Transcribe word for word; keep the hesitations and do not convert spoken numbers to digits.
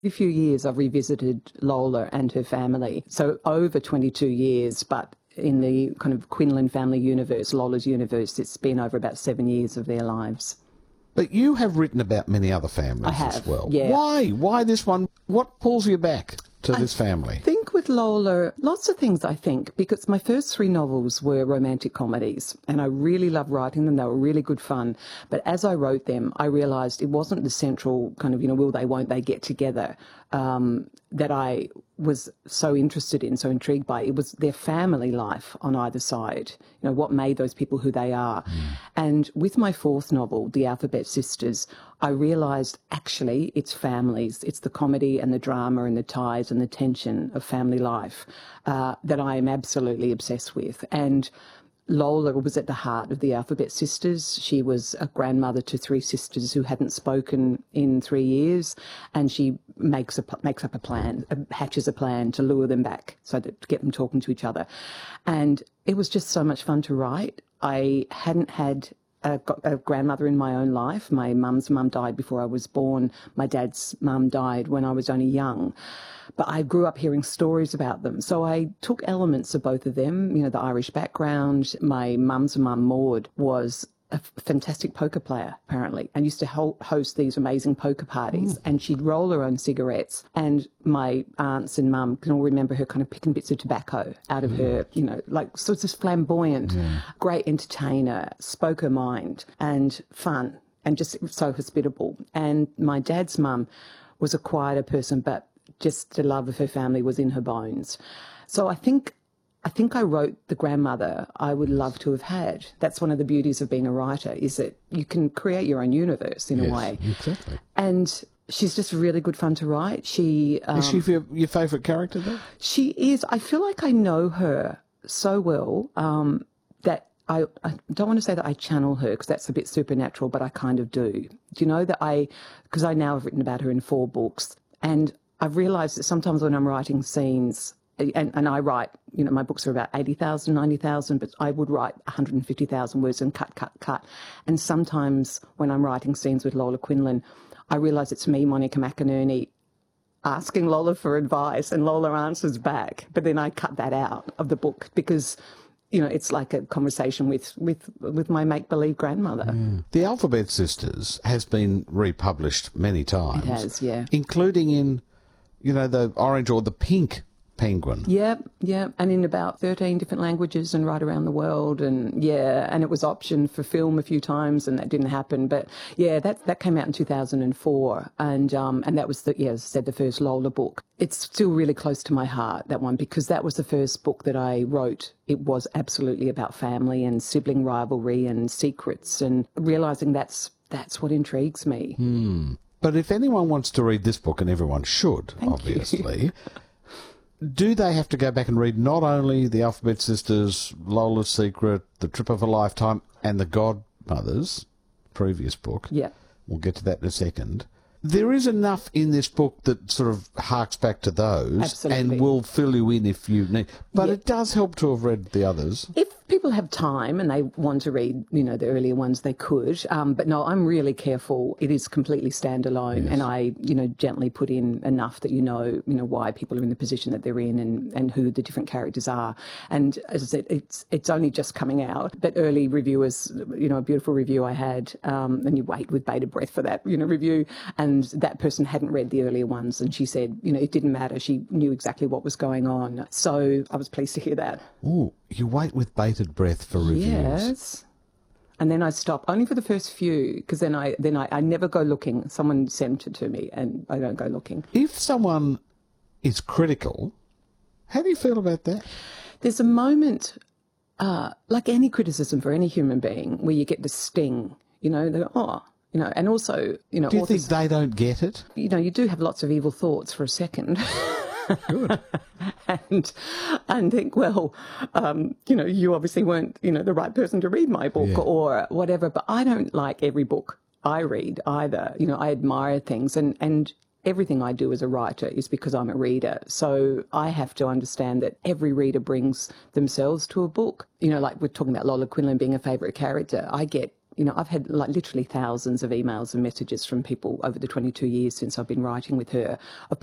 A few years I've revisited Lola and her family. So over twenty-two years, but in the kind of Quinlan family universe, Lola's universe, it's been over about seven years of their lives. But you have written about many other families I have, as well. yeah. Why? Why this one? What pulls you back to this family? I think with Lola, lots of things, I think, because my first three novels were romantic comedies and I really loved writing them. They were really good fun. But as I wrote them, I realised it wasn't the central kind of, you know, will they, won't they get together um, that I was so interested in, so intrigued by. It was their family life on either side, you know, what made those people who they are. Mm. And with my fourth novel, The Alphabet Sisters, I realised actually it's families, it's the comedy and the drama and the ties and the tension of family life uh, that I am absolutely obsessed with. And Lola was at the heart of the Alphabet Sisters. She was a grandmother to three sisters who hadn't spoken in three years, and she makes a, makes up a plan, hatches a plan to lure them back, so that, to get them talking to each other. And it was just so much fun to write. I hadn't had a, a grandmother in my own life. My mum's mum died before I was born. My dad's mum died when I was only young. But I grew up hearing stories about them. So I took elements of both of them, you know, the Irish background. My mum's mum, Maud, was a fantastic poker player, apparently, and used to ho- host these amazing poker parties. Mm. And she'd roll her own cigarettes. And my aunts and mum can all remember her kind of picking bits of tobacco out of mm. her, you know, like, so it's this flamboyant, yeah. great entertainer, spoke her mind, and fun, and just so hospitable. And my dad's mum was a quieter person, but just the love of her family was in her bones. So I think I think I wrote the grandmother I would love to have had. That's one of the beauties of being a writer, is that you can create your own universe in yes, a way. Exactly. And she's just really good fun to write. She um, Is she your, your favourite character, though? She is. I feel like I know her so well um, that I, I don't want to say that I channel her, because that's a bit supernatural, but I kind of do. Do you know that I, because I now have written about her in four books, and I've realised that sometimes when I'm writing scenes, and, and I write, you know, my books are about eighty thousand, ninety thousand, but I would write one hundred fifty thousand words and cut, cut, cut. And sometimes when I'm writing scenes with Lola Quinlan, I realise it's me, Monica McInerney, asking Lola for advice, and Lola answers back. But then I cut that out of the book because, you know, it's like a conversation with, with, with my make-believe grandmother. Mm. The Alphabet Sisters has been republished many times. It has, yeah. Including in, you know, the orange or the pink Penguin. Yep, yep, and in about thirteen different languages and right around the world, and yeah, and it was optioned for film a few times, and that didn't happen. But yeah, that that came out in two thousand four, and um, and that was the yeah, as I said, the first Lola book. It's still really close to my heart, that one, because that was the first book that I wrote. It was absolutely about family and sibling rivalry and secrets, and realising that's that's what intrigues me. Hmm. But if anyone wants to read this book, and everyone should, Thank obviously. Do they have to go back and read not only The Alphabet Sisters, Lola's Secret, The Trip of a Lifetime, and The Godmothers, previous book? Yeah. We'll get to that in a second. There is enough in this book that sort of harks back to those. Absolutely. And will fill you in if you need. But yeah. it does help to have read the others. If people have time and they want to read, you know, the earlier ones, they could. Um, but no, I'm really careful. It is completely standalone, yes. And I, you know, gently put in enough that you know, you know, why people are in the position that they're in, and, and who the different characters are. And as I said, it's it's only just coming out. But early reviewers, you know, a beautiful review I had, um, and you wait with bated breath for that, you know, review. And that person hadn't read the earlier ones, and she said, you know, it didn't matter. She knew exactly what was going on. So I was pleased to hear that. Ooh, you wait with bated breath for reviews. Yes. And then I stop, only for the first few, because then I then I, I never go looking. Someone sent it to me, and I don't go looking. If someone is critical, how do you feel about that? There's a moment, uh, like any criticism for any human being, where you get the sting. You know, they go, oh, you know, and also, you know, do you authors, think they don't get it? You know, you do have lots of evil thoughts for a second. Good. and and think, well, um, you know, you obviously weren't, you know, the right person to read my book, yeah. or whatever. But I don't like every book I read either. You know, I admire things, and, and everything I do as a writer is because I'm a reader. So I have to understand that every reader brings themselves to a book. You know, like we're talking about Lola Quinlan being a favourite character. I get you know, I've had like literally thousands of emails and messages from people over the twenty-two years since I've been writing with her, of